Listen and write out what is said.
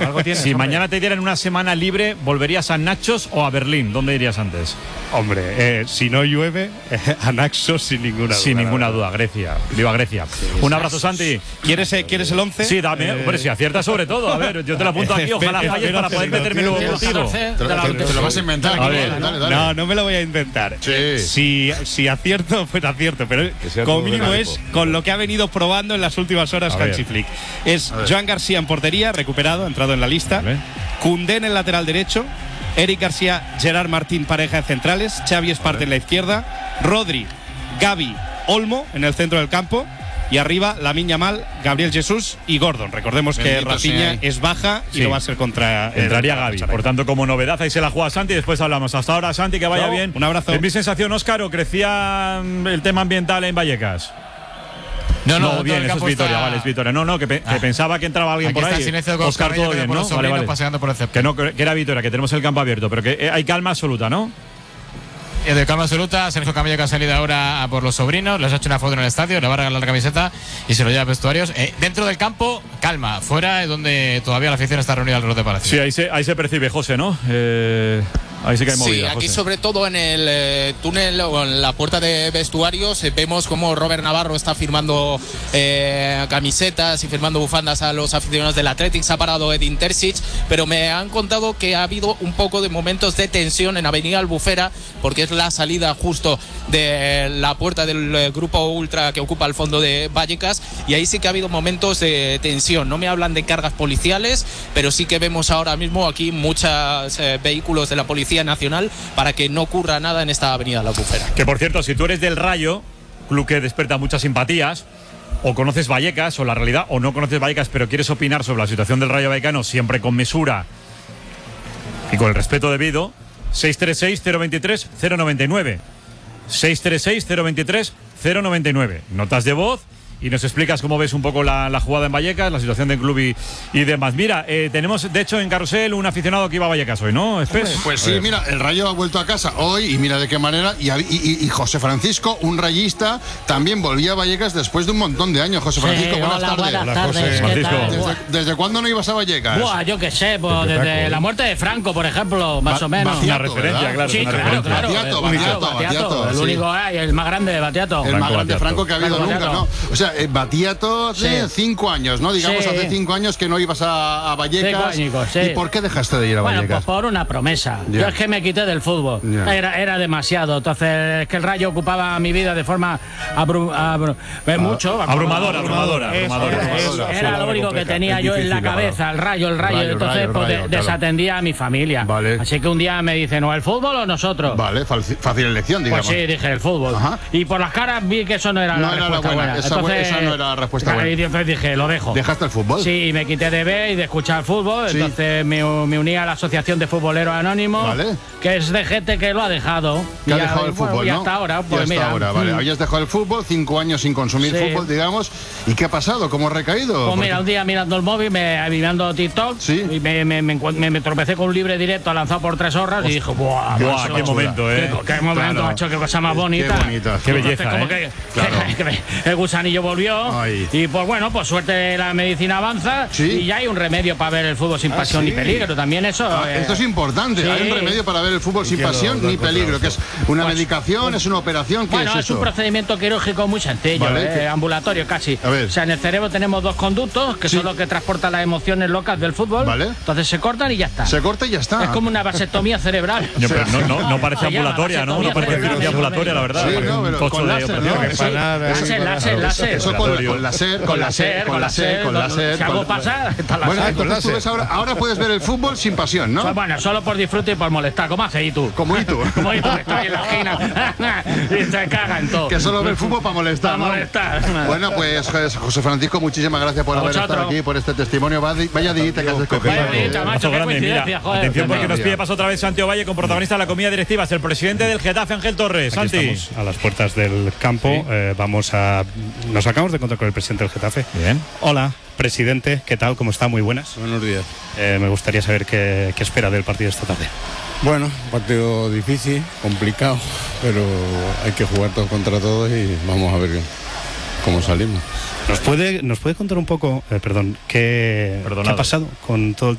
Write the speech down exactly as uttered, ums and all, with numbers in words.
algo tienes. Si hombre. mañana te dieran una semana libre, ¿volverías a Naxos o a Berlín? ¿Dónde irías antes? Hombre, eh, si no llueve, eh, a Naxos sin ninguna duda. Sin ninguna duda, Grecia. Viva Grecia. Sí, Un abrazo, Santi. ¿Quieres, eh, ¿quieres el once? Sí, dame. Eh, hombre, si aciertas sobre todo. A ver, yo te lo apunto aquí. Ojalá falles para poder meterme luego contigo. Te, te, te lo vas a inventar. A ver, dale, dale. No, no me lo voy a inventar. Sí. Si, si acierto, pues acierto. Pero como mínimo es con lo que ha venido probando en las últimas horas Hansi Flick. Es Joan García en portería, recuperado, entrado en la lista. Vale. Koundé en el lateral derecho. Eric García, Gerard Martín, pareja de centrales. Xavi Esparte en la izquierda. Rodri, Gavi, Olmo en el centro del campo. Y arriba, Lamine Yamal, Gabriel Jesús y Gordon. Recordemos Bendito que Rafinha sí. es baja y sí. no va a ser contra. Entraría Gavi. Por tanto, como novedad, ahí se la juega Santi y después hablamos. Hasta ahora, Santi, que vaya no, bien. Un abrazo. ¿Es mi sensación, Óscar, o crecía el tema ambiental en Vallecas? No, no, no bien, eso es Vitoria, está... vale, es Vitoria. No, no, que, pe ah. que pensaba que entraba alguien Aquí por ahí. Óscar, todo bien, ¿no? Vale, vale. Paseando por el que no, que era Vitoria, que tenemos el campo abierto, pero que hay calma absoluta, ¿no? De calma absoluta, Sergio Camilla que ha salido ahora a por los sobrinos, les ha hecho una foto en el estadio, le va a regalar la camiseta y se lo lleva a vestuarios. Eh, dentro del campo, calma, fuera es donde todavía la afición está reunida alrededor de Palacio. Sí, ahí se, ahí se percibe, José, ¿no? Eh, ahí sí que hay movida. Sí, aquí José. Sobre todo en el eh, túnel o en la puerta de vestuarios eh, vemos como Robert Navarro está firmando eh, camisetas y firmando bufandas a los aficionados del Athletic. Se ha parado Edin Terzic, pero me han contado que ha habido un poco de momentos de tensión en Avenida Albufera porque es la salida justo de la puerta del eh, grupo ultra que ocupa el fondo de Vallecas y ahí sí que ha habido momentos de tensión. No me hablan de cargas policiales, pero sí que vemos ahora mismo aquí muchos eh, vehículos de la Policía Nacional para que no ocurra nada en esta Avenida La Albufera. Que por cierto, si tú eres del Rayo, club que despierta muchas simpatías, o conoces Vallecas o la realidad, o no conoces Vallecas pero quieres opinar sobre la situación del Rayo Vallecano siempre con mesura y con el respeto debido, seis tres seis, cero dos tres, cero nueve nueve. seis tres seis, cero dos tres, cero nueve nueve. Notas de voz y nos explicas cómo ves un poco la, la jugada en Vallecas, la situación del club y, y demás. Mira, eh, tenemos de hecho en Carrusel un aficionado que iba a Vallecas hoy, ¿no? Pues, pues sí, mira, el Rayo ha vuelto a casa hoy y mira de qué manera. Y, y, y José Francisco, un rayista, también volvía a Vallecas después de un montón de años. José Francisco, sí, buenas hola, tardes. Buenas tardes. José Francisco. ¿Desde, ¿Desde cuándo no ibas a Vallecas? Buah, yo qué sé, pues desde, desde la muerte de Franco, por ejemplo, más ba o menos. Una referencia, ¿verdad? Claro. Sí, una claro, referencia. claro. Batiato, Batiato, Batiato, Batiato, el sí. único, eh, el más grande de Batiato. El Franco más grande Batiato. Franco que ha habido Franco nunca, Batiato. ¿no? O sea, eh, Batiato hace Sí. cinco años, ¿no? Digamos, Sí. hace cinco años que no ibas a, a Vallecas. Cinco años, sí. ¿Y por qué dejaste de ir a Bueno, Vallecas? pues por una promesa. Ya. Yo es que me quité del fútbol. Ya. Era, era demasiado. Entonces, es que el Rayo ocupaba mi vida de forma abru abru eh, mucho. Abrumadora, abrumadora. Eso, abrumadora. Era, eso, era lo único que tenía yo en la cabeza, el Rayo, el Rayo. Rayo, Entonces, Rayo, pues, Rayo, de, claro. desatendía a mi familia. Vale. Así que un día me dicen, ¿o el fútbol o nosotros? Vale, fácil, fácil elección, digamos. Pues sí, dije el fútbol. Ajá. Y por las caras vi que eso no era No la era la respuesta buena, buena. esa Entonces, esa no era la respuesta buena. Y entonces dije, lo dejo. ¿Dejaste el fútbol? Sí, me quité de ver y de escuchar fútbol. Sí. Entonces me, me uní a la Asociación de Futboleros Anónimos, Vale. que es de gente que lo ha dejado. Que ha Y ya- dejado el bueno, fútbol, y ¿no? hasta ahora, pues y hasta mira. ahora, vale. mm. Habías dejado el fútbol, cinco años sin consumir Sí. fútbol, digamos. ¿Y qué ha pasado? ¿Cómo has recaído? Pues mira, Porque- un día mirando el móvil, me, mirando TikTok, Sí. y me, me, me, encuent- me- me tropecé con un libre directo lanzado por tres horas y dije, ¡buah! Buah, macho, qué momento, eh. Qué, qué momento, Claro. macho, qué cosa más bonita. Qué bonita. Qué Entonces, belleza, como ¿eh? que, Claro. que me- el gusanillo volvió. Ay. Y pues bueno, pues suerte la medicina avanza. Sí. Y ya hay un remedio para ver el fútbol sin Ah, pasión sí. ni peligro. También eso. Ah, eh, esto es importante. sí. Hay un remedio para ver el fútbol sin pasión ni peligro, que es una Pues- medicación, es una operación. ¿Qué Bueno, es es eso? un procedimiento quirúrgico muy sencillo, Vale, eh, que- ambulatorio casi. A ver. O sea, en el cerebro tenemos dos conductos que Sí. son los que transportan las emociones locas del fútbol. Vale. Entonces se cortan y ya está. Se corta y ya está. Es como una vasectomía cerebral. Yo, pero no, no, no parece Se llama ambulatoria, ¿no? No vasectomía parece cerebral. cirugía ambulatoria, la verdad. Sí, Parece no, un pero tocho con de láser, operación. ¿no? Eso- Láser, láser, láser. Eso con, con láser, con láser, con láser, con láser. Si hago con- pasar, está la Bueno, láser. entonces tú ves ahora, ahora puedes ver el fútbol sin pasión, ¿no? Bueno, solo por disfrute y por molestar. ¿Cómo haces y tú? Como y tú. Como y tú, que estoy en la esquina. Y se caga en todo. Que solo ve el fútbol para molestar, Para ¿no? molestar. Bueno, pues José Francisco, muchísimas gracias por A haber vosotros. estado aquí, por este testimonio. Vaya vaya didita que has escogido. Vaya didita, macho, Abrazo qué grande, mira, coincidencia, joder. atención porque nos Maravilla. pide paso otra vez Santiago Valle con protagonista de la comida directiva, es el presidente del Getafe, Ángel Torres. Aquí Santi. estamos a las puertas del campo. Sí. Eh, vamos a. Nos acabamos de encontrar con el presidente del Getafe. Bien. Hola, presidente. ¿Qué tal? ¿Cómo está? Muy buenas. Buenos días. Eh, me gustaría saber qué, qué espera del partido esta tarde. Bueno, partido difícil, complicado, pero hay que jugar todos contra todos y vamos a ver cómo salimos. ¿Nos puede, nos puede contar un poco, eh, perdón, qué, qué Perdonado. ha pasado con todo el